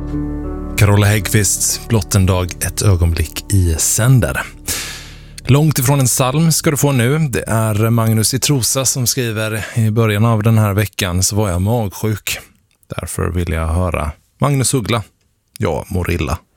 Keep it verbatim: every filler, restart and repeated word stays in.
Carola Häggkvists Blott en dag, ett ögonblick i sänder. Långt ifrån en psalm ska du få nu. Det är Magnus i Trosa som skriver: i början av den här veckan så var jag magsjuk. Därför vill jag höra Magnus Uggla. Jag mår illa.